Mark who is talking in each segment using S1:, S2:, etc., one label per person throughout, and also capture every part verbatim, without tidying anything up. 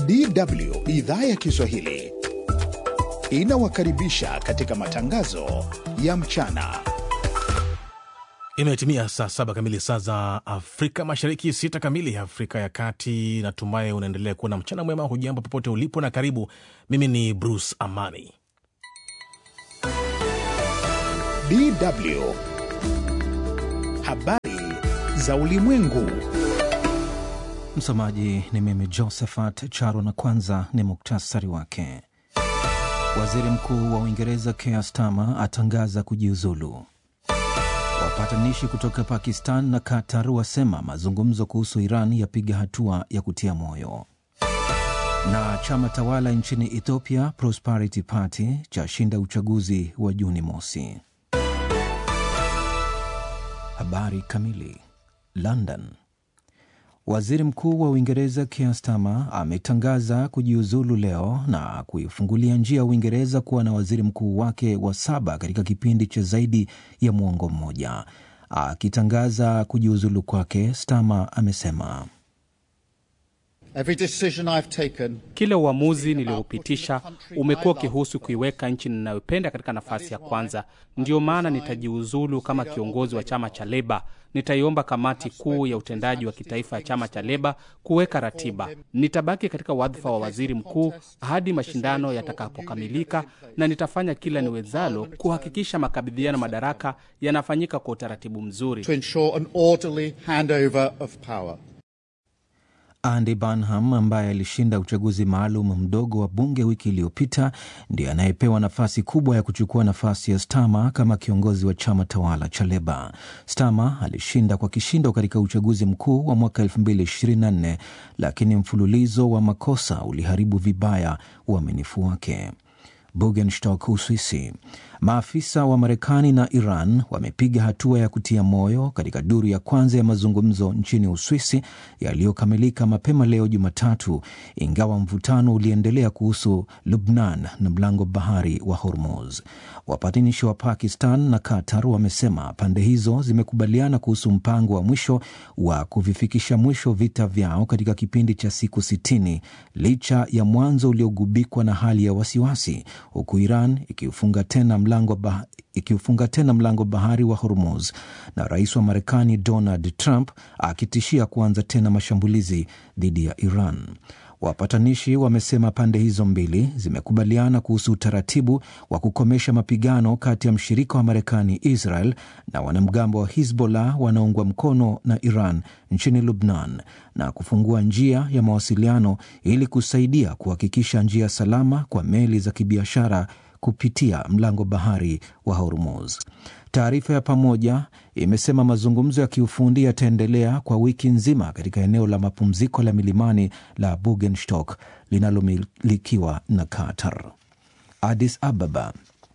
S1: D W idhaa ya Kiswahili inawakaribisha katika matangazo ya mchana.
S2: Imetimia saa saba kamili saa za Afrika Mashariki, sita kamili Afrika ya Kati. Natumai unaendelea kuwa na mchana mwema. Hujambo popote ulipo na karibu. Mimi ni Bruce Amani.
S1: D W habari za ulimwengu.
S3: Msomaji ni mimi Josephat Charo, na kwanza ni muktasari wake. Waziri Mkuu wa Uingereza Keir Starmer atangaza kujiuzulu. Wapatanishi kutoka Pakistan na Qatar wasema mazungumzo kuhusu Iran yapiga hatua ya kutia moyo. Na chama tawala nchini Ethiopia Prosperity Party chashinda uchaguzi wa Juni mosi. Habari kamili. London. Waziri Mkuu wa Uingereza Keir Starmer ametangaza kujiuzulu leo na kuifungulia njia Uingereza kuwa na waziri mkuu wake wa saba katika kipindi cha zaidi ya muongo mmoja. Akitangaza kujiuzulu kwake, Starmer amesema,
S4: kila uamuzi niliopitisha umekuwa ukihusu kuiweka nchi ninayopenda katika nafasi ya kwanza. Ndio maana nitajiuzulu kama kiongozi wa chama cha Leba. Nitaiomba kamati kuu ya utendaji wa kitaifa ya chama cha Leba kuweka ratiba. Nitabaki katika wadhifa wa waziri mkuu hadi mashindano yatakapokamilika, na nitafanya kila niwezalo kuhakikisha makabidhiano madaraka yanafanyika kwa utaratibu mzuri.
S5: To ensure an orderly handover of power.
S3: Andy Burnham ambaye alishinda uchaguzi maalum mdogo wa bunge wiki iliyopita ndiye anayepewa nafasi kubwa ya kuchukua nafasi ya Starmer kama kiongozi wa chama tawala cha Leba. Starmer alishinda kwa kishindo katika uchaguzi mkuu wa mwaka elfu mbili ishirini na nne, lakini mfululizo wa makosa uliharibu vibaya uaminifu wake. Bugenstock, Uswisi. Maafisa wa Marekani na Iran wamepiga hatua ya kutia moyo katika duru ya kwanza ya mazungumzo nchini Uswisi yaliyokamilika mapema leo Jumatatu, ingawa mvutano uliendelea kuhusu Lebanon na mlango bahari wa Hormuz. Wapatanishi wa Pakistan na Qatar wamesema pande hizo zimekubaliana kuhusu mpango wa mwisho wa kuvifikisha mwisho vita vyao katika kipindi cha siku sitini, licha ya mwanzo uliogubikwa na hali ya wasiwasi, huku Iran ikiufunga tena mlango bah, ikiufunga tena mlango bahari wa Hormuz, na rais wa Marekani Donald Trump akitishia kuanza tena mashambulizi dhidi ya Iran. Wapatanishi wamesema pande hizo mbili zimekubaliana kuhusu utaratibu wa kukomesha mapigano kati ya mshirika wa Marekani Israel na wanamgambo wa Hezbollah wanaoungwa mkono na Iran nchini Lebanon, na kufungua njia ya mawasiliano ili kusaidia kuhakikisha njia salama kwa meli za kibiashara kupitia mlango bahari wa Hormuz. Taarifa ya pamoja imesema mazungumzo ya kiufundi yataendelea kwa wiki nzima katika eneo la mapumziko la milimani la Bugenstock linalomilikiwa na Qatar. Addis Ababa.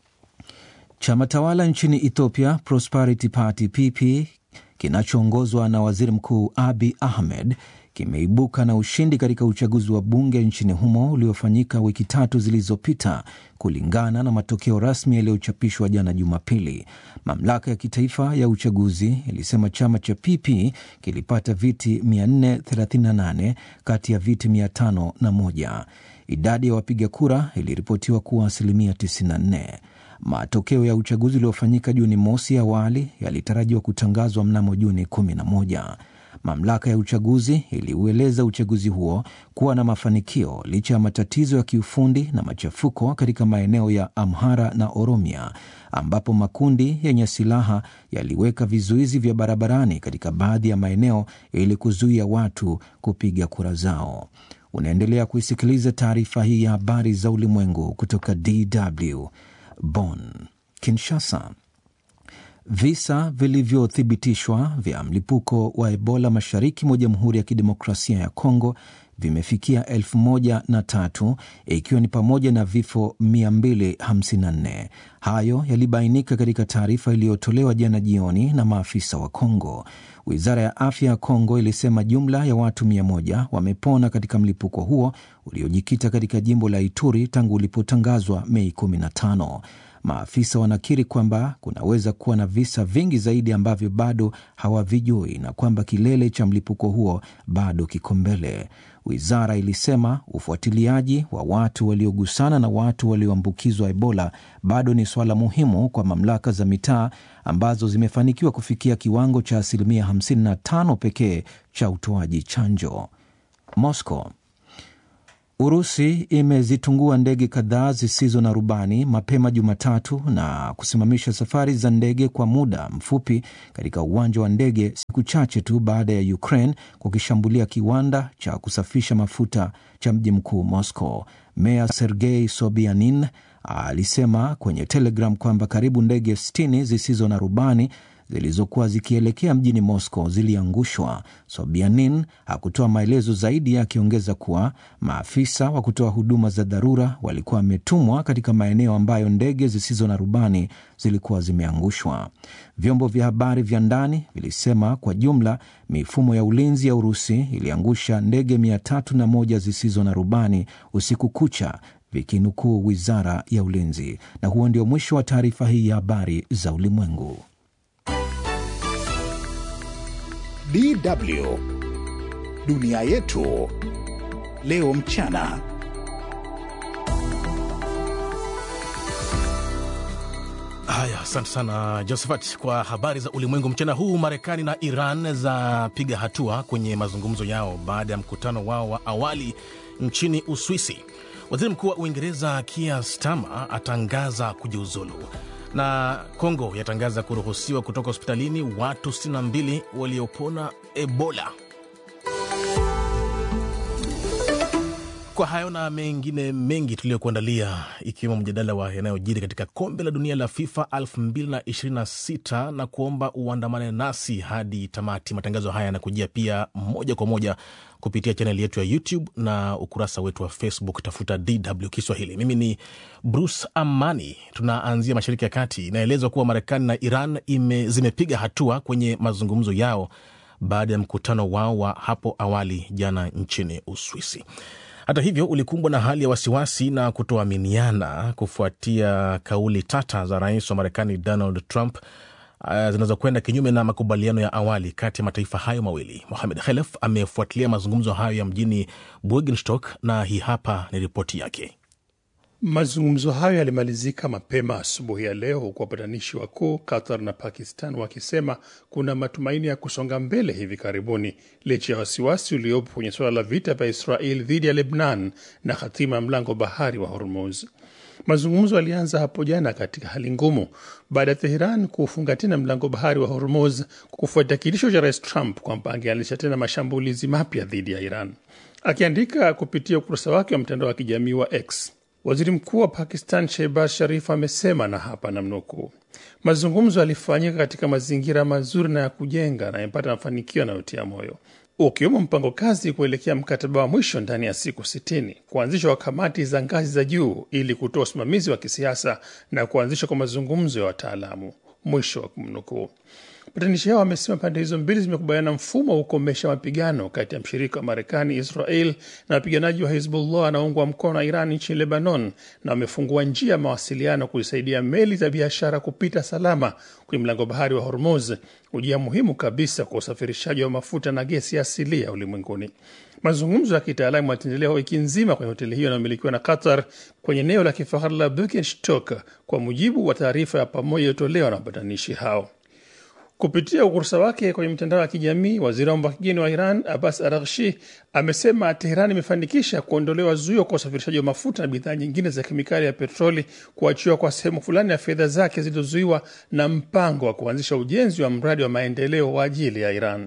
S3: Chama tawala nchini Ethiopia Prosperity Party P P kinachoongozwa na Waziri Mkuu Abiy Ahmed kimeibuka na ushindi katika uchaguzi wa bunge nchini humo uliofanyika wiki tatu zilizopita, kulingana na matokeo rasmi yaliyochapishwa jana Jumapili. Mamlaka ya kitaifa ya uchaguzi ilisema chama cha P P kilipata viti mia nne thelathini na nane kati ya viti mia tano na moja. Idadi ya wapiga kura iliripotiwa kuwa asilimia tisini na nne. Matokeo ya uchaguzi uliofanyika Juni mosi awali yalitarajiwa kutangazwa mnamo Juni kumi na moja. Mamlaka ya uchaguzi iliueleza uchaguzi huo kuwa na mafanikio licha ya matatizo ya kiufundi na machafuko katika maeneo ya Amhara na Oromia, ambapo makundi yenye silaha yaliweka vizuizi vya barabarani katika baadhi ya maeneo ili kuzuia watu kupiga kura zao. Unaendelea kuisikiliza taarifa hii ya habari za ulimwengu kutoka D W Bonn. Kinshasa. Visa vilivyothibitishwa vya mlipuko wa Ebola mashariki mwa Jamhuri ya Kidemokrasia ya Kongo vimefikia elfu moja na tatu, ikiwa ni pamoja na vifo mia mbili hamsini na nne. Hayo yalibainika katika taarifa iliyotolewa jana jioni na maafisa wa Kongo. Wizara ya afya ya Kongo ilisema jumla ya watu mia moja wamepona katika mlipuko huo uliojikita katika jimbo la Ituri tangu ulipotangazwa Mei kumi na tano. maafisa wanakiri kwamba kunaweza kuwa na visa vingi zaidi ambavyo bado hawavijui na kwamba kilele cha mlipuko huo bado kiko mbele. Wizara ilisema ufuatiliaji wa watu waliogusana na watu walioambukizwa Ebola bado ni swala muhimu kwa mamlaka za mitaa ambazo zimefanikiwa kufikia kiwango cha asilimia hamsini na tano pekee cha utoaji chanjo. Moscow. Urusi imezitungua ndege kadhaa zisizo na rubani mapema Jumatatu na kusimamisha safari za ndege kwa muda mfupi katika uwanja wa ndege siku chache tu baada ya Ukraine kukishambulia kiwanda cha kusafisha mafuta cha mji mkuu Moscow. Meya Sergei Sobyanin alisema kwenye Telegram kwamba karibu ndege sitini zisizo na rubani zilizokuwa zikielekea mjini Moscow ziliangushwa. Sobyanin hakutoa maelezo zaidi, akiongeza kuwa maafisa wa kutoa huduma za dharura walikuwa wametumwa katika maeneo ambayo ndege zisizo na rubani zilikuwa zimeangushwa. Vyombo vya habari vya ndani vilisema kwa jumla mifumo ya ulinzi ya Urusi iliangusha ndege mia tatu na moja zisizo na rubani usiku kucha, vikinukuu wizara ya ulinzi. Na huo ndio mwisho wa taarifa hii ya habari za ulimwengu.
S1: D W Dunia Yetu Leo Mchana.
S2: Haya, asante sana Josephat kwa habari za ulimwengu mchana huu. Marekani na Iran za piga hatua kwenye mazungumzo yao baada ya mkutano wao wa awali nchini Uswisi. Waziri Mkuu wa Uingereza Keir Starmer atangaza kujiuzulu, na Kongo yatangaza kuruhusiwa kutoka hospitalini watu sitini na mbili waliopona Ebola. Kwa hayo na mengine mengi tuliyokuandalia, ikiwemo mjadala wa yanayojiri katika kombe la dunia la FIFA elfu mbili ishirini na sita, na kuomba uandamane nasi hadi tamati. Matangazo haya yanakujia pia moja kwa moja kupitia chaneli yetu ya YouTube na ukurasa wetu wa Facebook, tafuta D W Kiswahili. Mimi ni Bruce Amani. Tunaanzia Mashariki ya Kati. Inaelezwa kuwa Marekani na Iran ime, zimepiga hatua kwenye mazungumzo yao baada ya mkutano wao wa hapo awali jana nchini Uswisi. Hata hivyo, ulikumbwa na hali ya wasiwasi na kutoaminiana kufuatia kauli tata za rais wa Marekani Donald Trump uh, zinazokwenda kinyume na makubaliano ya awali kati ya mataifa hayo mawili. Mohamed Khelef amefuatilia mazungumzo hayo ya mjini Bugenstock na hii hapa ni ripoti yake.
S6: Mazungumzo hayo yalimalizika mapema asubuhi ya leo, huku wapatanishi wakuu Qatar na Pakistan wakisema kuna matumaini ya kusonga mbele hivi karibuni, licha ya wasiwasi uliopo kwenye suala la vita vya Israel dhidi ya Lebanon na hatima ya mlango bahari wa Hormuz. Mazungumzo yalianza hapo jana katika hali ngumu baada ya Tehran kufunga tena mlango bahari wa Hormuz kufuatia kitisho cha Rais Trump kwamba angeanzisha tena mashambulizi mapya dhidi ya Iran. Akiandika kupitia ukurasa wake wa mtandao wa kijamii wa X, Waziri Mkuu wa Pakistan Shehbaz Sharif amesema, na hapa namnukuu, mazungumzo yalifanyika katika mazingira mazuri na ya kujenga na yamepata mafanikio yanayotia moyo, ukiwemo mpango kazi kuelekea mkataba wa mwisho ndani ya siku sitini, kuanzishwa kwa kamati za ngazi za juu ili kutoa usimamizi wa kisiasa na kuanzishwa kwa mazungumzo ya wataalamu, mwisho wa kumnukuu. Patanishi hao wamesema pande hizo mbili zimekubaliana mfumo wa kukomesha mapigano kati ya mshirika wa Marekani Israel na wapiganaji wa Hezbollah wanaoungwa mkono na Iran nchini Lebanon, na wamefungua njia ya mawasiliano kuisaidia meli za biashara kupita salama kwenye mlango bahari wa Hormuz, ujia muhimu kabisa kwa usafirishaji wa mafuta na gesi asilia ulimwenguni. Mazungumzo ya kitaalamu yataendelea wiki nzima kwenye hoteli hiyo inayomilikiwa na Qatar kwenye eneo la kifahari la Bugenstock, kwa mujibu wa taarifa ya pamoja iliyotolewa na wapatanishi hao. Kupitia ukurasa wake kwenye mtandao wa kijamii, waziri wa mambo ya kigeni wa Iran Abbas Araghchi amesema Tehran imefanikisha kuondolewa zuio kwa usafirishaji wa mafuta na bidhaa nyingine za kemikali ya petroli, kuachiwa kwa sehemu fulani ya fedha zake zilizozuiwa na mpango wa kuanzisha ujenzi wa mradi wa maendeleo wa ajili ya Iran.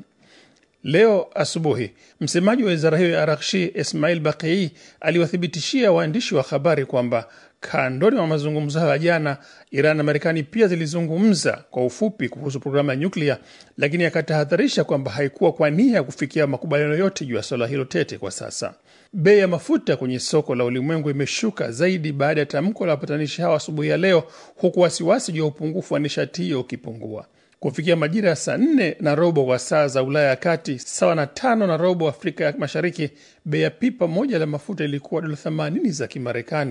S6: Leo asubuhi, msemaji wa wizara hiyo ya Araghchi Ismail Baqei aliwathibitishia waandishi wa habari kwamba kandoni wa mazungumzo hayo jana, Iran na Marekani pia zilizungumza kwa ufupi kuhusu programu ya nyuklia, lakini akatahadharisha kwamba haikuwa kwa nia ya kufikia makubaliano yote juu ya swala hilo tete kwa sasa. Bei ya mafuta kwenye soko la ulimwengu imeshuka zaidi baada ya tamko la wapatanishi hao asubuhi ya leo, huku wasiwasi juu ya upungufu wa nishati hiyo ukipungua. Kufikia majira ya saa nne na robo kwa saa za Ulaya ya Kati, sawa na tano na robo Afrika ya Mashariki, bei ya pipa moja la mafuta ilikuwa dola themanini za Kimarekani,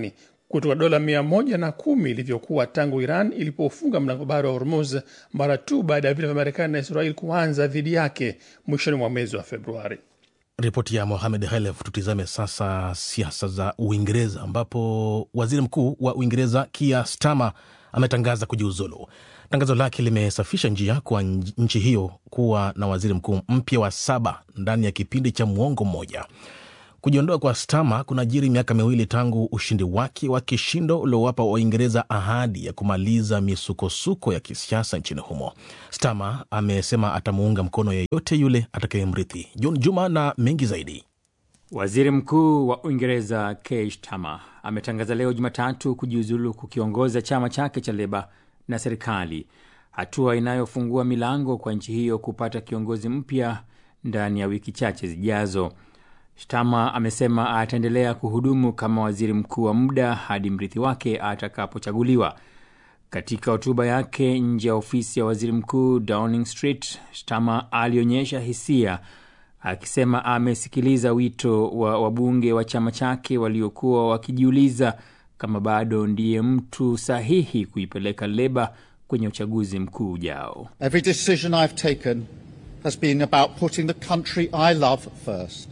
S6: kutoka dola mia moja na kumi ilivyokuwa tangu Iran ilipofunga mlango bahari wa Hormuz mara tu baada ya vita vya Marekani na Israel kuanza dhidi yake mwishoni mwa mwezi wa Februari.
S2: Ripoti ya Mohamed Khalef. Tutizame sasa siasa za Uingereza, ambapo waziri mkuu wa Uingereza Keir Starmer ametangaza kujiuzulu. Tangazo lake limesafisha njia kwa nchi hiyo kuwa na waziri mkuu mpya wa saba ndani ya kipindi cha muongo mmoja. Kujiondoa kwa Starmer kunajiri miaka miwili tangu ushindi wake wa kishindo uliowapa Waingereza ahadi ya kumaliza misukosuko ya kisiasa nchini humo. Starmer amesema atamuunga mkono yeyote yule atakayemrithi. John Juma na mengi zaidi.
S7: Waziri Mkuu wa Uingereza Keir Starmer ametangaza leo Jumatatu kujiuzulu kukiongoza chama chake cha Leba na serikali, hatua inayofungua milango kwa nchi hiyo kupata kiongozi mpya ndani ya wiki chache zijazo. Starmer amesema ataendelea kuhudumu kama waziri mkuu wa muda hadi mrithi wake atakapochaguliwa. Katika hotuba yake nje ya ofisi ya waziri mkuu Downing Street, Starmer alionyesha hisia akisema amesikiliza wito wa wabunge wa chama chake waliokuwa wakijiuliza kama bado ndiye mtu sahihi kuipeleka Leba kwenye uchaguzi mkuu ujao.
S5: Every decision I've taken has been about putting the country I love first.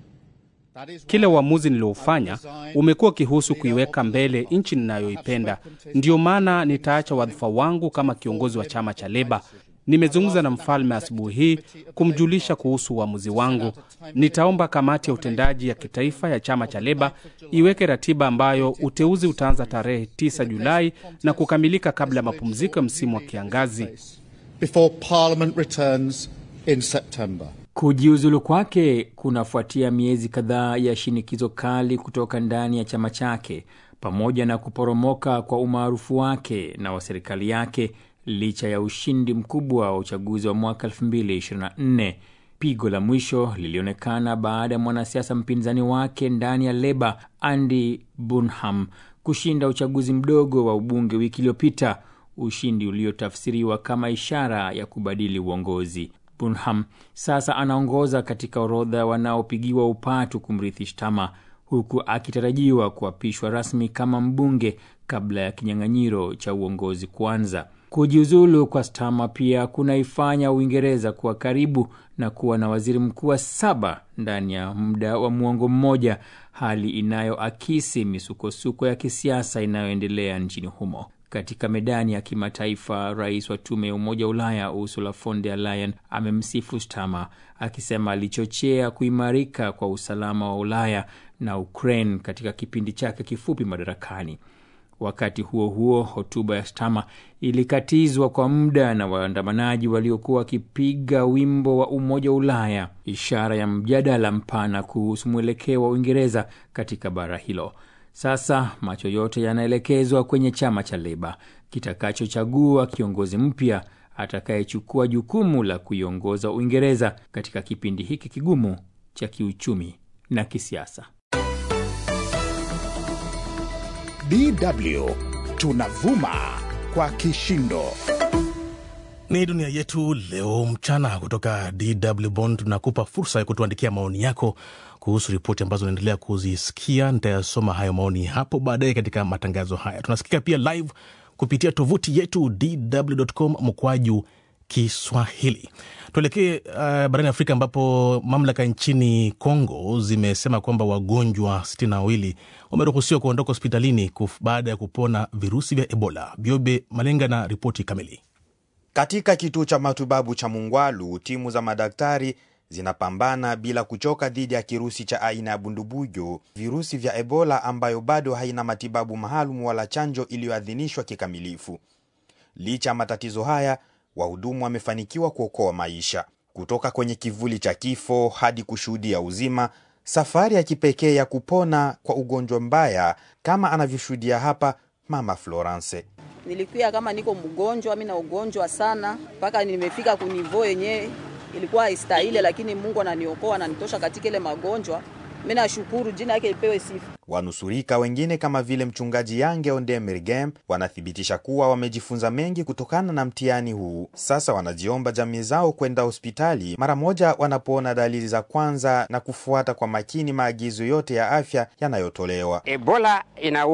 S4: Kila uamuzi niliofanya umekuwa kihusu kuiweka mbele nchi ninayoipenda. Ndio maana nitaacha wadhifa wangu kama kiongozi wa chama cha Leba. Nimezungumza na mfalme asubuhi hii kumjulisha kuhusu uamuzi wangu. Nitaomba kamati ya utendaji ya kitaifa ya chama cha Leba iweke ratiba ambayo uteuzi utaanza tarehe tisa Julai na kukamilika kabla ya mapumziko ya msimu wa kiangazi.
S5: Before Parliament returns in September.
S7: Kujiuzulu kwake kunafuatia miezi kadhaa ya shinikizo kali kutoka ndani ya chama chake pamoja na kuporomoka kwa umaarufu wake na wa serikali yake licha ya ushindi mkubwa wa uchaguzi wa mwaka elfu mbili ishirini na nne. Pigo la mwisho lilionekana baada ya mwanasiasa mpinzani wake ndani ya Leba Andy Burnham kushinda uchaguzi mdogo wa ubunge wiki iliyopita, ushindi uliotafsiriwa kama ishara ya kubadili uongozi. Burnham sasa anaongoza katika orodha wanaopigiwa upatu kumrithi Starmer, huku akitarajiwa kuapishwa rasmi kama mbunge kabla ya kinyang'anyiro cha uongozi kuanza. Kujiuzulu kwa Starmer pia kunaifanya Uingereza kuwa karibu na kuwa na waziri mkuu wa saba ndani ya muda wa muongo mmoja, hali inayoakisi misukosuko ya kisiasa inayoendelea nchini humo. Katika medani ya kimataifa, rais wa tume ya Umoja wa Ulaya Ursula von der Leyen amemsifu Starmer akisema alichochea kuimarika kwa usalama wa Ulaya na Ukraine katika kipindi chake kifupi madarakani. Wakati huo huo, hotuba ya Starmer ilikatizwa kwa muda na waandamanaji waliokuwa wakipiga wimbo wa Umoja wa Ulaya, ishara ya mjadala mpana kuhusu mwelekeo wa Uingereza katika bara hilo. Sasa macho yote yanaelekezwa kwenye chama cha Leba kitakachochagua kiongozi mpya atakayechukua jukumu la kuiongoza Uingereza katika kipindi hiki kigumu cha kiuchumi na kisiasa.
S1: D W tunavuma kwa kishindo.
S2: Ni dunia yetu leo mchana kutoka D W Bonn. Tunakupa fursa ya kutuandikia maoni yako kuhusu ripoti ambazo unaendelea kuzisikia. Nitayasoma hayo maoni hapo baadaye katika matangazo haya. Tunasikika pia live kupitia tovuti yetu d w dot com mkwaju Kiswahili. Tuelekee uh, barani Afrika ambapo mamlaka nchini Kongo zimesema kwamba wagonjwa sitini na wawili wameruhusiwa kuondoka hospitalini baada ya kupona virusi vya Ebola. Biobe Malenga na ripoti kamili.
S8: Katika kituo cha matibabu cha Mungwalu, timu za madaktari zinapambana bila kuchoka dhidi ya kirusi cha aina ya bundubujo, virusi vya Ebola ambayo bado haina matibabu maalum wala chanjo iliyoadhinishwa kikamilifu. Licha matatizo haya, wahudumu wamefanikiwa kuokoa maisha. Kutoka kwenye kivuli cha kifo hadi kushuhudia uzima, safari ya kipekee ya kupona kwa ugonjwa mbaya, kama anavyoshuhudia hapa Mama Florence.
S9: Nilikuwa kama niko mgonjwa, mimi na ugonjwa sana, mpaka nimefika kunivo yenyewe ilikuwa haistahili, lakini Mungu ananiokoa na nitosha katika ile magonjwa. Mimi nashukuru, jina yake lipewe sifa.
S8: Wanusurika wengine kama vile mchungaji Yange Ondemergem wanathibitisha kuwa wamejifunza mengi kutokana na mtihani huu. Sasa wanajiomba jamii zao kwenda hospitali mara moja wanapoona dalili za kwanza na kufuata kwa makini maagizo yote ya afya yanayotolewa.
S10: Ebola inaua.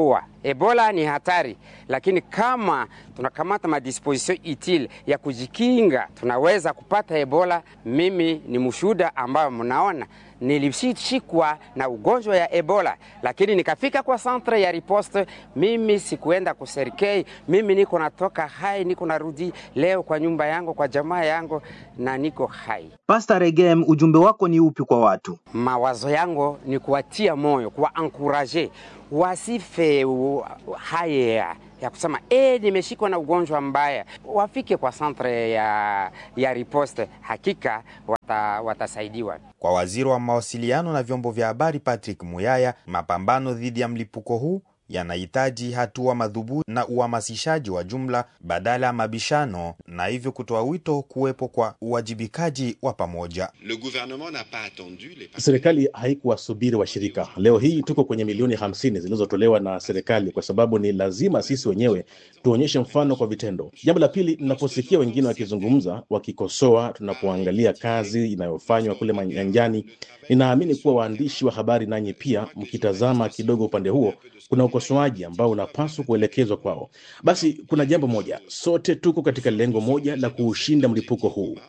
S10: Ebola ni hatari, lakini kama tunakamata madisposition utile ya kujikinga, tunaweza kupata Ebola. Mimi ni mshuhuda ambao mnaona nilishikwa na ugonjwa ya Ebola, lakini nikafika kwa centre ya riposte. Mimi sikuenda kuserikei, mimi niko natoka hai, niko narudi leo kwa nyumba yangu, kwa jamaa yangu, na niko hai.
S11: Pastor Regem, ujumbe wako ni upi kwa watu?
S10: Mawazo yangu ni kuwatia moyo, kuwa encourager, wasife haya ya kusema eh nimeshikwa na ugonjwa mbaya. Wafike kwa centre ya ya riposte, hakika wata, watasaidiwa.
S8: Kwa waziri wa mawasiliano na vyombo vya habari Patrick Muyaya, mapambano dhidi ya mlipuko huu yanahitaji hatua madhubuti na uhamasishaji wa jumla badala ya mabishano, na hivyo kutoa wito kuwepo kwa uwajibikaji wa pamoja.
S12: Serikali haikuwasubiri washirika. Leo hii tuko kwenye milioni hamsini zilizotolewa na serikali, kwa sababu ni lazima sisi wenyewe tuonyeshe mfano kwa vitendo. Jambo la pili, ninaposikia wengine wakizungumza, wakikosoa tunapoangalia kazi inayofanywa kule manyanjani, ninaamini kuwa waandishi wa habari nanyi pia mkitazama kidogo upande huo, kuna ukosoaji ambao unapaswa kuelekezwa kwao. Basi kuna jambo moja, sote tuko katika lengo moja la kuushinda mlipuko huu.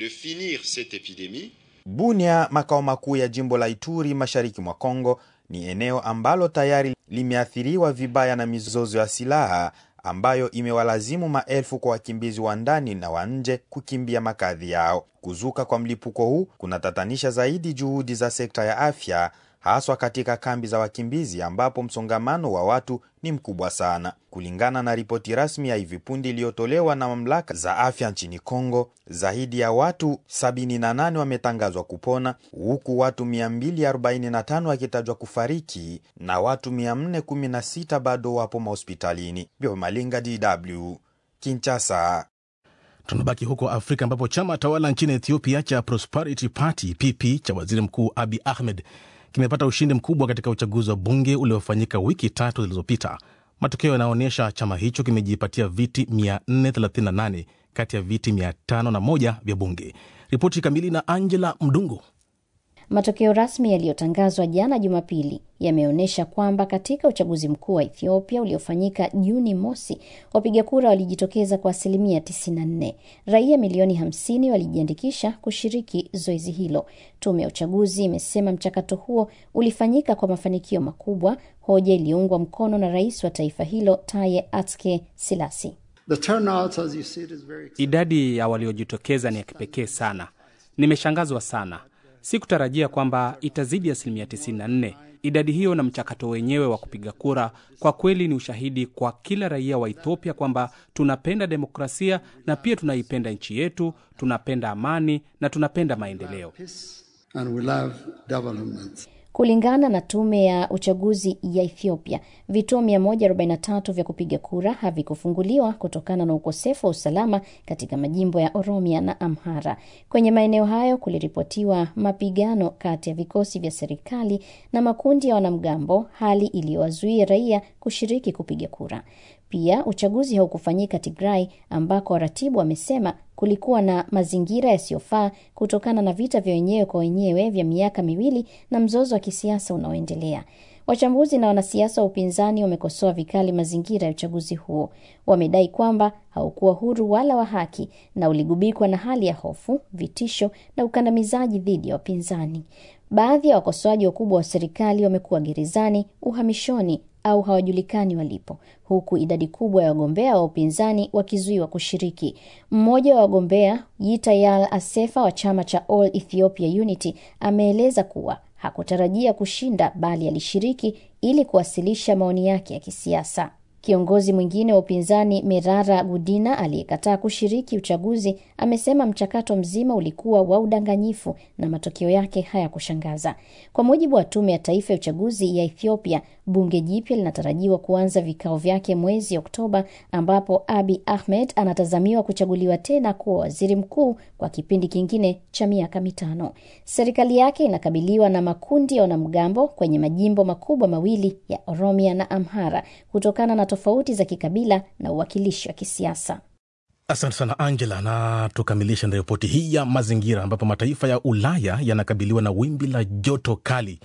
S8: Bunia, makao makuu ya jimbo la Ituri mashariki mwa Kongo, ni eneo ambalo tayari limeathiriwa vibaya na mizozo ya silaha ambayo imewalazimu maelfu kwa wakimbizi wa ndani na wa nje kukimbia makazi yao. Kuzuka kwa mlipuko huu kunatatanisha zaidi juhudi za sekta ya afya, haswa katika kambi za wakimbizi ambapo msongamano wa watu ni mkubwa sana. Kulingana na ripoti rasmi ya hivi punde iliyotolewa na mamlaka za afya nchini Kongo, zaidi ya watu sabini na nane wametangazwa kupona, huku watu mia mbili arobaini na tano wakitajwa kufariki na watu mia nne kumi na sita bado wapo mahospitalini. Bio Malinga, D W, Kinshasa.
S2: Tunabaki huko Afrika ambapo chama tawala nchini Ethiopia cha Prosperity Party P P cha Waziri Mkuu Abiy Ahmed kimepata ushindi mkubwa katika uchaguzi wa bunge uliofanyika wiki tatu zilizopita. Matokeo yanaonyesha chama hicho kimejipatia viti mia nne thelathini na nane kati ya viti mia tano na moja vya bunge. Ripoti kamili na Angela Mdungu.
S13: Matokeo rasmi yaliyotangazwa jana Jumapili yameonyesha kwamba katika uchaguzi mkuu wa Ethiopia uliofanyika Juni mosi, wapiga kura walijitokeza kwa asilimia tisini na nne. Raia milioni hamsini walijiandikisha kushiriki zoezi hilo. Tume ya uchaguzi imesema mchakato huo ulifanyika kwa mafanikio makubwa, hoja iliungwa mkono na rais wa taifa hilo Taye Atske Selassie.
S14: The turnout, as you see, is very...
S4: Idadi ya waliojitokeza ni ya kipekee sana. Nimeshangazwa sana. Sikutarajia kwamba itazidi asilimia tisini na nne. Idadi hiyo na mchakato wenyewe wa kupiga kura kwa kweli ni ushahidi kwa kila raia wa Ethiopia kwamba tunapenda demokrasia na pia tunaipenda nchi yetu, tunapenda amani na tunapenda maendeleo.
S14: And we love development.
S13: Kulingana na tume ya uchaguzi ya Ethiopia, vituo mia moja arobaini na tatu vya kupiga kura havikufunguliwa kutokana na ukosefu wa usalama katika majimbo ya Oromia na Amhara. Kwenye maeneo hayo kuliripotiwa mapigano kati ya vikosi vya serikali na makundi ya wanamgambo, hali iliyowazuia raia kushiriki kupiga kura. Pia uchaguzi haukufanyika Tigray ambako waratibu wamesema kulikuwa na mazingira yasiyofaa kutokana na vita vya wenyewe kwa wenyewe vya miaka miwili na mzozo wa kisiasa unaoendelea. Wachambuzi na wanasiasa wa upinzani wamekosoa vikali mazingira ya uchaguzi huo. Wamedai kwamba haukuwa huru wala wa haki na uligubikwa na hali ya hofu, vitisho na ukandamizaji dhidi ya wapinzani. Baadhi ya wakosoaji wakubwa wa serikali wamekuwa gerezani, uhamishoni au hawajulikani walipo, huku idadi kubwa ya wagombea wa upinzani wakizuiwa kushiriki. Mmoja wa wagombea, Yitayal Asefa wa chama cha All Ethiopia Unity, ameeleza kuwa hakutarajia kushinda bali alishiriki ili kuwasilisha maoni yake ya kisiasa. Kiongozi mwingine wa upinzani, Merara Gudina, aliyekataa kushiriki uchaguzi, amesema mchakato mzima ulikuwa wa udanganyifu na matokeo yake hayakushangaza. Kwa mujibu wa tume ya taifa ya uchaguzi ya Ethiopia, bunge jipya linatarajiwa kuanza vikao vyake mwezi Oktoba, ambapo Abiy Ahmed anatazamiwa kuchaguliwa tena kuwa waziri mkuu kwa kipindi kingine cha miaka mitano. Serikali yake inakabiliwa na makundi ya wanamgambo kwenye majimbo makubwa mawili ya Oromia na Amhara kutokana na tofauti za kikabila na uwakilishi wa kisiasa.
S2: Asante sana Angela, na tukamilisha na ripoti hii ya mazingira ambapo mataifa ya Ulaya yanakabiliwa na wimbi la joto kali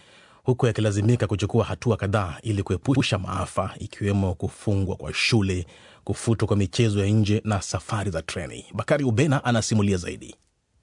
S2: huku yakilazimika kuchukua hatua kadhaa ili kuepusha maafa, ikiwemo kufungwa kwa shule, kufutwa kwa michezo ya nje na safari za treni. Bakari Ubena anasimulia zaidi.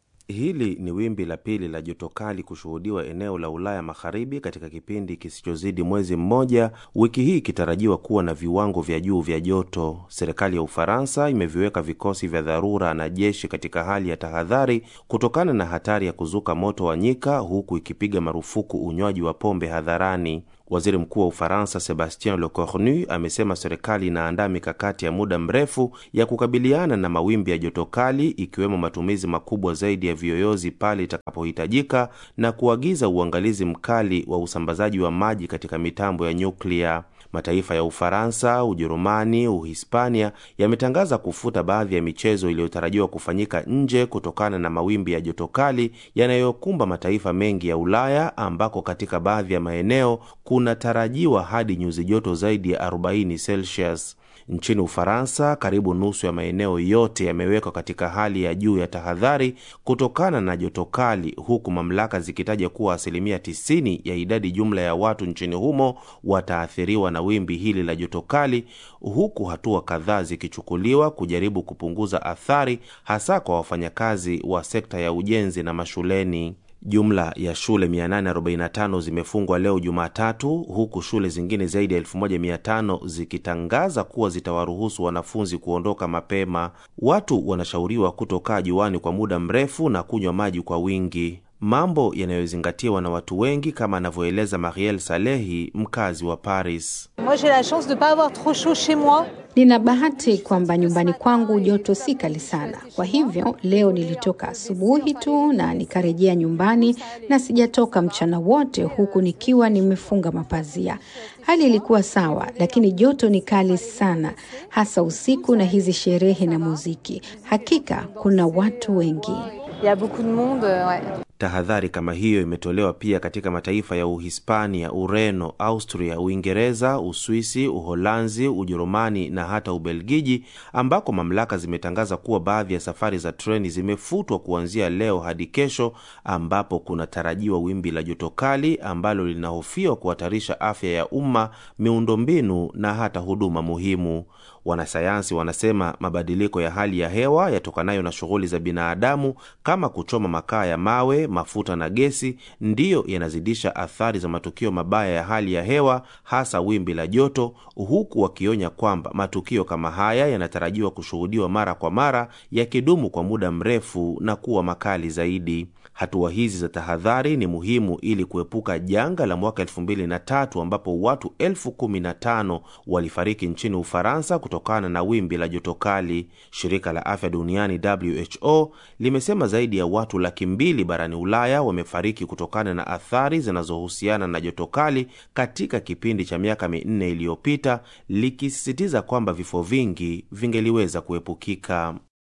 S15: Hili ni wimbi la pili la joto kali kushuhudiwa eneo la Ulaya Magharibi katika kipindi kisichozidi mwezi mmoja, wiki hii ikitarajiwa kuwa na viwango vya juu vya joto. Serikali ya Ufaransa imeviweka vikosi vya dharura na jeshi katika hali ya tahadhari kutokana na hatari ya kuzuka moto wa nyika, huku ikipiga marufuku unywaji wa pombe hadharani. Waziri Mkuu wa Ufaransa Sebastien Lecornu amesema serikali inaandaa mikakati ya muda mrefu ya kukabiliana na mawimbi ya joto kali, ikiwemo matumizi makubwa zaidi ya viyoyozi pale itakapohitajika na kuagiza uangalizi mkali wa usambazaji wa maji katika mitambo ya nyuklia. Mataifa ya Ufaransa, Ujerumani, Uhispania yametangaza kufuta baadhi ya michezo iliyotarajiwa kufanyika nje kutokana na mawimbi ya joto kali yanayokumba mataifa mengi ya Ulaya, ambako katika baadhi ya maeneo kunatarajiwa hadi nyuzi joto zaidi ya arobaini Celsius. Nchini Ufaransa, karibu nusu ya maeneo yote yamewekwa katika hali ya juu ya tahadhari kutokana na joto kali, huku mamlaka zikitaja kuwa asilimia tisini ya idadi jumla ya watu nchini humo wataathiriwa na wimbi hili la joto kali, huku hatua kadhaa zikichukuliwa kujaribu kupunguza athari, hasa kwa wafanyakazi wa sekta ya ujenzi na mashuleni. Jumla ya shule mia nane arobaini na tano zimefungwa leo Jumatatu, huku shule zingine zaidi ya elfu moja mia tano zikitangaza kuwa zitawaruhusu wanafunzi kuondoka mapema. Watu wanashauriwa kutokaa juani kwa muda mrefu na kunywa maji kwa wingi, mambo yanayozingatiwa na watu wengi, kama anavyoeleza Marielle Salehi, mkazi wa Paris.
S16: Moi j'ai la chance de pas avoir trop chaud chez moi. Nina bahati kwamba nyumbani kwangu joto si kali sana. Kwa hivyo leo nilitoka asubuhi tu na nikarejea nyumbani, na sijatoka mchana wote huku nikiwa nimefunga mapazia. Hali ilikuwa sawa, lakini joto ni kali sana, hasa usiku na hizi sherehe na muziki. Hakika kuna watu wengi. Il y a beaucoup de monde, ouais.
S15: Tahadhari kama hiyo imetolewa pia katika mataifa ya Uhispania, Ureno, Austria, Uingereza, Uswisi, Uholanzi, Ujerumani na hata Ubelgiji, ambako mamlaka zimetangaza kuwa baadhi ya safari za treni zimefutwa kuanzia leo hadi kesho, ambapo kuna tarajiwa wimbi la joto kali ambalo linahofiwa kuhatarisha afya ya umma, miundombinu na hata huduma muhimu. Wanasayansi wanasema mabadiliko ya hali ya hewa yatokanayo na shughuli za binadamu kama kuchoma makaa ya mawe, mafuta na gesi ndiyo yanazidisha athari za matukio mabaya ya hali ya hewa, hasa wimbi la joto, huku wakionya kwamba matukio kama haya yanatarajiwa kushuhudiwa mara kwa mara, yakidumu kwa muda mrefu na kuwa makali zaidi. Hatua hizi za tahadhari ni muhimu ili kuepuka janga la mwaka elfu mbili na tatu ambapo watu elfu kumi na tano walifariki nchini Ufaransa kutokana na wimbi la joto kali. Shirika la Afya Duniani W H O limesema zaidi ya watu laki mbili barani Ulaya wamefariki kutokana na athari zinazohusiana na joto kali katika kipindi cha miaka minne iliyopita, likisisitiza kwamba vifo vingi vingeliweza kuepukika.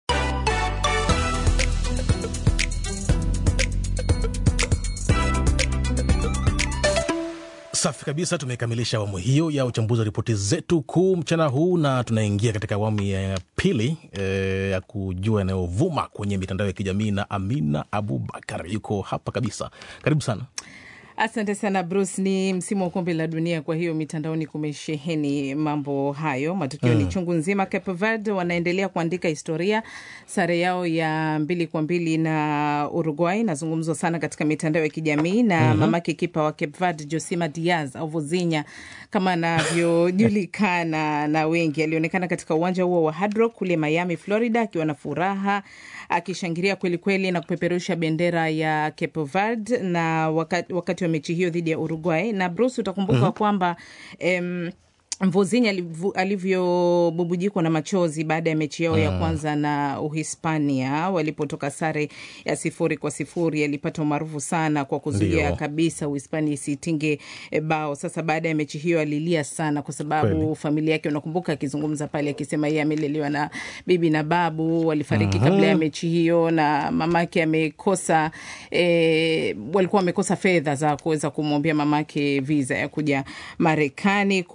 S2: Safi kabisa, tumekamilisha awamu hiyo ya uchambuzi wa ripoti zetu kuu mchana huu, na tunaingia katika awamu ya pili e, ya kujua yanayovuma kwenye mitandao ya kijamii, na Amina Abubakar yuko hapa kabisa. Karibu sana.
S17: Asante sana Bruce. Ni msimu wa kombe la dunia, kwa hiyo mitandaoni kumesheheni mambo hayo. Matukio mm. ni chungu nzima. Cape Verde wanaendelea kuandika historia, sare yao ya mbili kwa mbili na Uruguay nazungumzwa sana katika mitandao ya kijamii, na mm-hmm. mamake kipa wa Cape Verde Josima Diaz au Vozinha kama anavyojulikana na wengi, alionekana katika uwanja huo wa Hard Rock kule Miami, Florida, akiwa na furaha, akishangilia kweli kweli na kupeperusha bendera ya Cape Verde na wakati, wakati wa mechi hiyo dhidi ya Uruguay. Na Bruce, utakumbuka mm-hmm. kwamba em, Vozinha alivyobubujikwa na machozi baada ya mechi yao mm. ya kwanza na Uhispania walipotoka sare ya sifuri kwa sifuri. Alipata umaarufu sana kwa kuzuia kabisa Uhispania isitinge bao. Sasa baada ya mechi hiyo alilia sana kwa sababu Kweli. familia yake, unakumbuka akizungumza pale akisema yeye amelelewa na bibi na babu walifariki uh-huh. kabla ya mechi hiyo, na mamake amekosa e, walikuwa wamekosa fedha za kuweza kumwombea mamake visa ya kuja Marekani. Kwa hiyo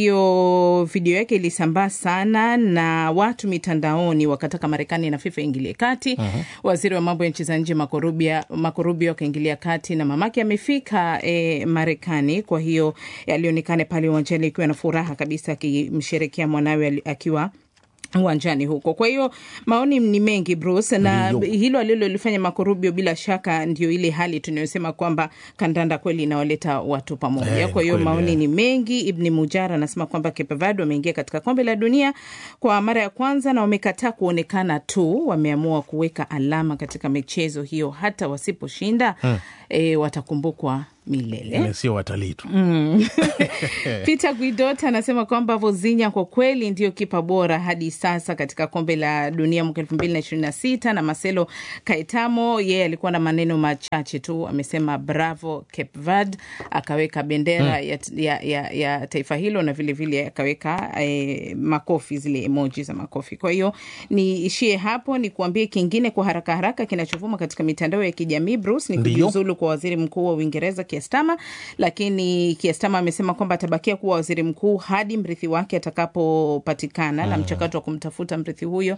S17: hiyo video yake ilisambaa sana na watu mitandaoni wakataka Marekani na FIFA ingilie kati. Uh-huh. Waziri wa mambo ya nchi za nje Marco Rubio, Marco Rubio akaingilia kati na mamake amefika e, Marekani. Kwa hiyo alionekana pale uwanjani akiwa na furaha kabisa akimsherehekea mwanawe akiwa uwanjani huko. Kwa hiyo maoni ni mengi Bruce, na Ndiyo. hilo alilolifanya Marco Rubio bila shaka ndio ile hali tunayosema kwamba kandanda kweli inawaleta watu pamoja. Hey, kwa hiyo maoni ni mengi. Ibn Mujara anasema kwamba Cape Verde wameingia katika kombe la dunia kwa mara ya kwanza na wamekataa kuonekana tu, wameamua kuweka alama katika michezo hiyo hata wasiposhinda. Hmm. E, watakumbukwa milele.
S2: Sio watalii tu.
S17: Mm. Peter Guidot anasema kwamba Vozinha kwa kweli ndio kipa bora hadi sasa katika kombe la dunia mwaka elfu mbili na ishirini na sita, na Marcelo Caetamo yeye alikuwa na maneno machache tu, amesema bravo Cape Verde, akaweka bendera mm. ya, ya, ya, ya taifa hilo na vile vile akaweka eh, makofi, zile emoji za makofi. Kwa hiyo niishie hapo, ni kuambie kingine kwa haraka haraka kinachovuma katika mitandao ya kijamii Bruce, ni kujiuzulu kwa waziri mkuu wa Uingereza Keir Starmer, lakini Keir Starmer amesema kwamba atabakia kuwa waziri mkuu hadi mrithi wake atakapopatikana. Hmm. Na mchakato wa kumtafuta mrithi huyo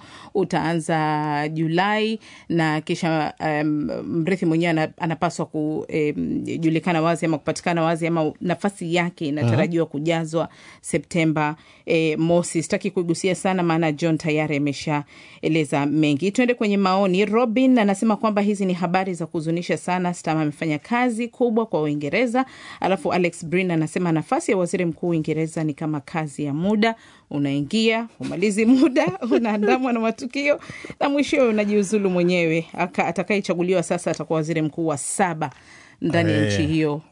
S17: utaanza Julai, na kisha um, mrithi mwenyewe anapaswa kujulikana um, wazi ama kupatikana wazi, ama nafasi yake inatarajiwa kujazwa Septemba eh, mosi. Sitaki kugusia sana maana John tayari ameshaeleza mengi. Tuende kwenye maoni. Robin anasema kwamba hizi ni habari za kuzunisha sana, Starmer amefanya kazi kubwa kwa Uingereza. Alafu Alex Brin anasema nafasi ya waziri mkuu Uingereza ni kama kazi ya muda, unaingia umalizi muda, unaandamwa na matukio na mwisho unajiuzulu mwenyewe. Atakayechaguliwa sasa atakuwa waziri mkuu wa saba ndani ya nchi hiyo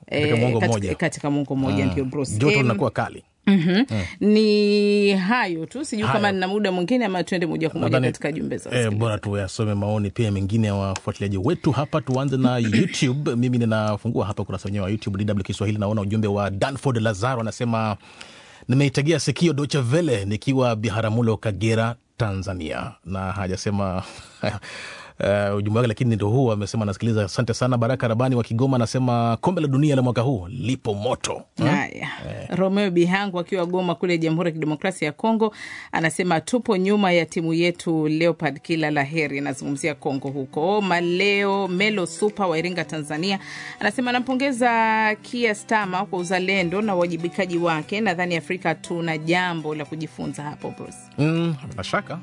S17: katika mwongo mmoja. Ndio Bruce,
S2: joto linakuwa kali.
S17: Mm-hmm. Mm. Ni hayo tu, sijui kama nina muda mwingine ama tuende moja kwa moja katika jumbe za
S2: eh, bora tu yasome maoni pia mengine ya wafuatiliaji wetu hapa. Tuanze na YouTube. Mimi ninafungua hapa kurasa wenyewe wa YouTube D W Kiswahili, naona ujumbe wa Danford Lazaro anasema nimeitegia sikio Deutsche Welle nikiwa Biharamulo, Kagera, Tanzania, na hajasema Uh, ujumbe wake lakini ndio huu, amesema nasikiliza. Asante sana. Baraka Rabani wa Kigoma anasema kombe la dunia la mwaka huu lipo moto.
S17: Haya. Eh. Romeo Bihangu akiwa Goma kule Jamhuri ya Kidemokrasia ya Kongo anasema tupo nyuma ya timu yetu Leopard, kila laheri. Nazungumzia Kongo huko. Maleo Melo Super wa Iringa, Tanzania anasema nampongeza Keir Starmer kwa uzalendo na wajibikaji wake. Nadhani Afrika tuna jambo la kujifunza hapo Bruce.
S2: Mm, bila shaka.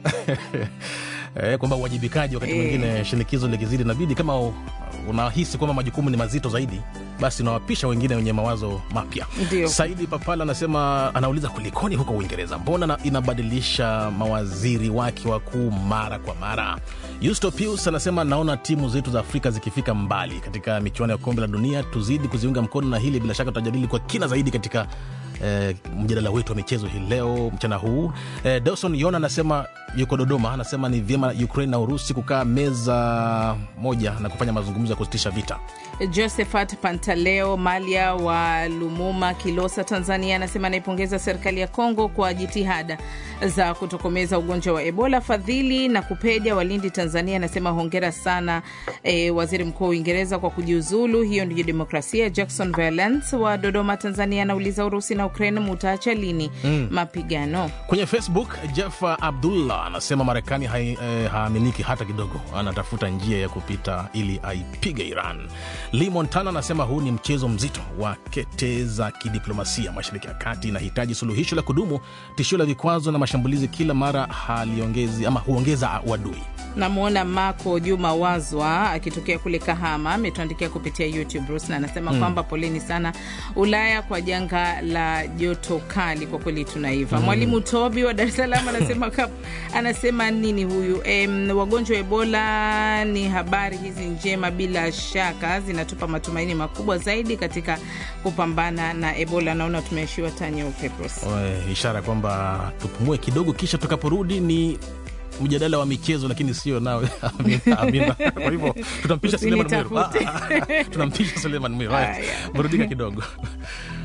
S2: Eh, kwamba wajibikaji wakati mwingine e, shinikizo likizidi inabidi kama unahisi kwamba majukumu ni mazito zaidi, basi unawapisha wengine wenye mawazo mapya. Saidi Papala anasema anauliza kulikoni huko Uingereza, mbona na inabadilisha mawaziri wake wakuu mara kwa mara. Justo Pius anasema naona timu zetu za Afrika zikifika mbali katika michuano ya kombe la dunia, tuzidi kuziunga mkono, na hili bila shaka tutajadili kwa kina zaidi katika eh, mjadala wetu wa michezo hii leo mchana huu. Eh, Dawson Yona anasema yuko Dodoma, anasema ni vyema Ukraine na Urusi kukaa meza moja na kufanya mazungumzo ya kusitisha vita.
S17: Josephat Pantaleo Malia wa Lumuma, Kilosa, Tanzania anasema naipongeza serikali ya Kongo kwa jitihada za kutokomeza ugonjwa wa Ebola. Fadhili na Kupeja Walindi, Tanzania anasema hongera sana e, waziri mkuu wa Uingereza kwa kujiuzulu, hiyo ndio demokrasia. Jackson Valence wa Dodoma, Tanzania anauliza Urusi na Ukraine mutaacha lini mm. mapigano.
S2: Kwenye Facebook Jeff Abdullah anasema Marekani haaminiki eh, hata kidogo, anatafuta njia ya kupita ili aipige Iran. Lee Montana anasema huu ni mchezo mzito wa kete za kidiplomasia. Mashariki ya Kati inahitaji suluhisho la kudumu. Tishio la vikwazo na mashambulizi kila mara haliongezi ama huongeza uadui.
S17: Namuona Marco Juma Wazwa akitokea kule Kahama ametuandikia kupitia YouTube Bruce, na anasema mm. kwamba poleni sana Ulaya kwa janga la joto kali, kwa kweli tunaiva. Mm. Mwalimu Tobi wa Dar es Salaam anasema anasema nini huyu? E, wagonjwa wa Ebola ni habari hizi njema, bila shaka zinatupa matumaini makubwa zaidi katika kupambana na Ebola. Naona tumeishiwa tanyo Bruce.
S2: Oe, ishara kwamba tupumue kidogo kisha tukaporudi ni mjadala wa michezo, lakini sio nawe Amina. Kwa hivyo tutampisha Suleiman Mwiru. Tunampisha Suleiman Mwiru. Burudika kidogo.